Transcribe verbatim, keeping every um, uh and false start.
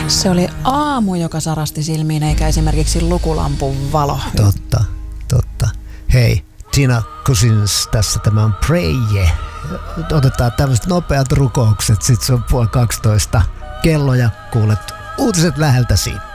Se oli aamu, joka sarasti silmiin, eikä esimerkiksi lukulampun valo. Totta, totta. Hei, Tina Cousins tässä, tämä on Pray Yeah. Otetaan tämmöiset nopeat rukoukset, sit se on puoli kaksitoista kello ja kuulet uutiset läheltäsi.